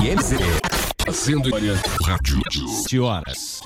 IMC. Fazendo rádio. 7 horas.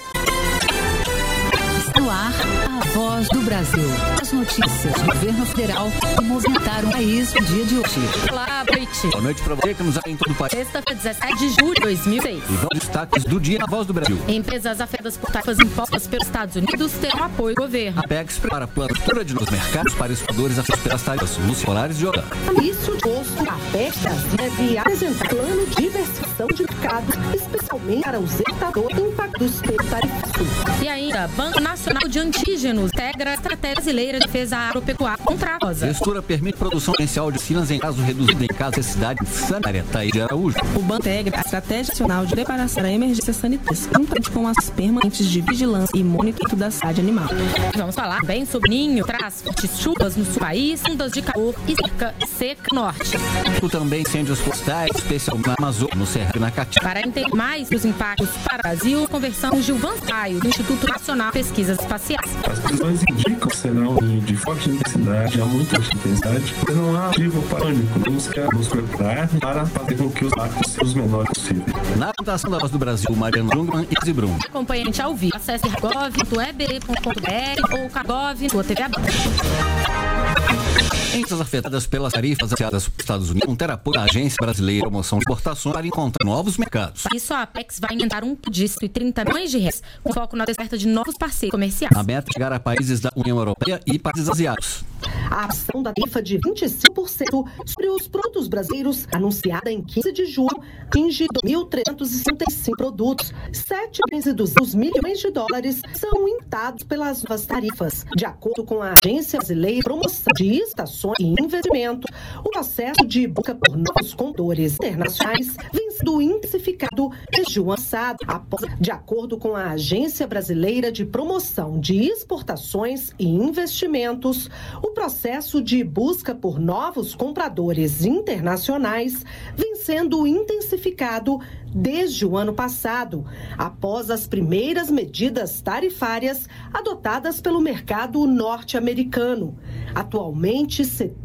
No ar, a Voz do Brasil. As notícias do governo federal que movimentaram o país no dia de hoje. Olá, boa noite. Boa noite para você que nos acompanha em todo o país. Sexta-feira, 17 de julho de 2006. E vamos destaques do dia na Voz do Brasil. Empresas afetadas por tarifas impostas pelos Estados Unidos terão apoio do governo. A Apex prepara a plantura de novos mercados para exportadores afetados pelas tarifas. Lúcio Solares de Holanda. Início de agosto, a Apex deve apresentar plano de diversificação de mercados, especialmente para os exportadores impactados pelo tarifaço. E ainda, Banco Nacional de Antígenos integra a Estratégia Brasileira de Defesa Agropecuária contra a rosa. Gestora permite produção potencial de vacinas em caso reduzido em caso de necessidade sanitária. Thaís de Araújo. O banco integra a Estratégia Nacional de Preparação à Emergência Sanitária, juntamente com as permanentes de vigilância e monitoramento da saúde animal. Vamos falar bem sobre Ninho, traz fortes chuvas no sul do país, ondas de calor e seca no norte. Também incêndios florestais, especial na Amazônia, no Cerrado e na Caatinga. Para entender mais os impactos para o Brasil, conversamos com Gilvan Saio, do Instituto Nacional de Pesquisas Espaciais. As previsões indicam que serão de forte intensidade, a muita intensidade, porque não há motivo para pânico. Temos que nos preparar para fazer com que os impactos sejam os menores possíveis. Na apresentação da Voz do Brasil, Mariano Jungmann e Zibrum. Acompanhante ao vivo. Acesse gov.eb.br ou Cagov, sua TV aberta. Empresas afetadas pelas tarifas anunciadas pelos Estados Unidos vão ter apoio da Agência Brasileira de Promoção de Exportações para encontrar novos mercados. Para isso, a Apex vai inventar um de R$130 milhões, com foco na descoberta de novos parceiros comerciais. A meta é chegar a países da União Europeia e países asiáticos. A ação da tarifa de 25% sobre os produtos brasileiros, anunciada em 15 de julho, atinge 2.365 produtos. 7,2 milhões de dólares são impactados pelas novas tarifas. De acordo com a Agência Brasileira de Promoção de Exportações e Investimento, o processo de busca por novos compradores internacionais vem sendo intensificado desde o ano passado. De acordo com a Agência Brasileira de Promoção de Exportações e Investimentos, o processo de busca por novos compradores internacionais vem sendo intensificado desde o ano passado, após as primeiras medidas tarifárias adotadas pelo mercado norte-americano. Atualmente,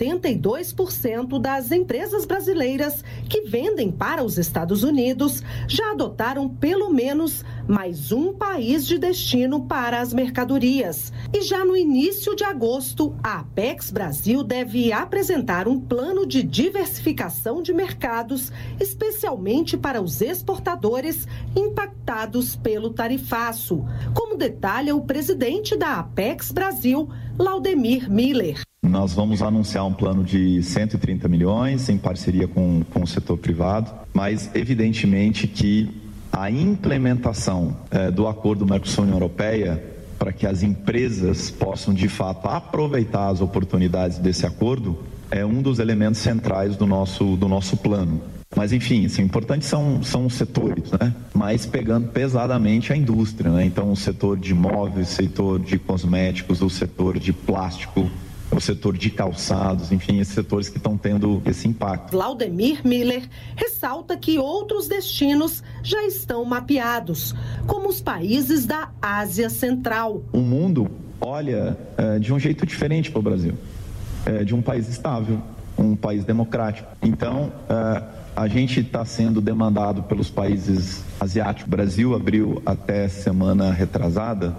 72% das empresas brasileiras que vendem para os Estados Unidos já adotaram pelo menos mais um país de destino para as mercadorias. E já no início de agosto, a Apex Brasil deve apresentar um plano de diversificação de mercados, especialmente para os exportadores impactados pelo tarifaço, como detalha o presidente da Apex Brasil, Laudemir Miller. Nós vamos anunciar um plano de 130 milhões em parceria com o setor privado, mas evidentemente que a implementação do acordo Mercosul-União Europeia, para que as empresas possam de fato aproveitar as oportunidades desse acordo, é um dos elementos centrais do nosso plano. Mas, enfim, assim, importantes são os setores, né? Mas pegando pesadamente a indústria, né? Então, o setor de móveis, o setor de cosméticos, o setor de plástico, o setor de calçados, enfim, esses setores que estão tendo esse impacto. Laudemir Miller ressalta que outros destinos já estão mapeados, como os países da Ásia Central. O mundo olha de um jeito diferente para o Brasil, de um país estável, um país democrático. Então, a gente está sendo demandado pelos países asiáticos. O Brasil abriu até semana retrasada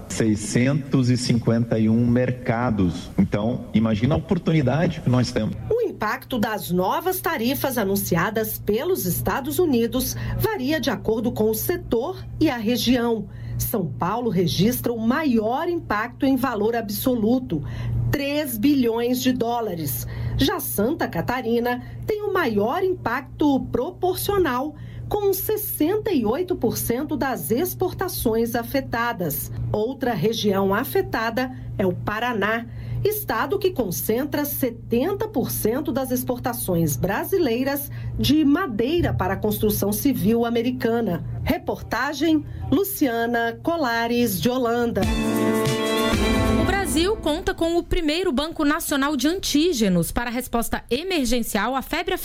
651 mercados. Então, imagina a oportunidade que nós temos. O impacto das novas tarifas anunciadas pelos Estados Unidos varia de acordo com o setor e a região. São Paulo registra o maior impacto em valor absoluto, 3 bilhões de dólares. Já Santa Catarina tem o maior impacto proporcional, com 68% das exportações afetadas. Outra região afetada é o Paraná, estado que concentra 70% das exportações brasileiras de madeira para a construção civil americana. Reportagem Luciana Colares, de Holanda. O Brasil conta com o primeiro Banco Nacional de Antígenos para a resposta emergencial à febre